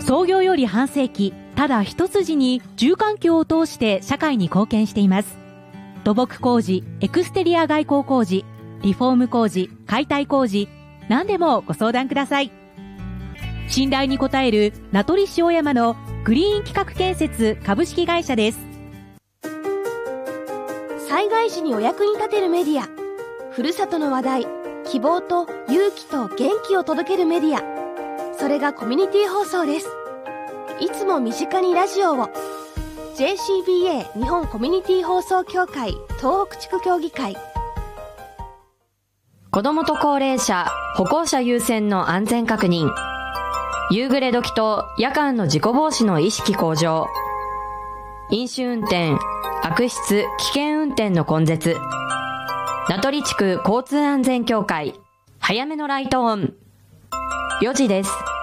創業より半世紀、ただ一筋に住環境を通して社会に貢献しています。土木工事、エクステリア外構工事、リフォーム工事、解体工事、何でもご相談ください。信頼に応える名取市小山のグリーン企画建設株式会社です。 災害時にお役に立てるメディア、ふるさとの話題、希望と勇気と元気を届けるメディア、それがコミュニティ放送です。いつも身近にラジオを。 JCBA 日本コミュニティ放送協会東北地区協議会。 子どもと高齢者、歩行者優先の安全確認、夕暮れ時と夜間の事故防止の意識向上、飲酒運転、悪質危険運転の根絶、名取地区交通安全協会、早めのライトオン。4時です。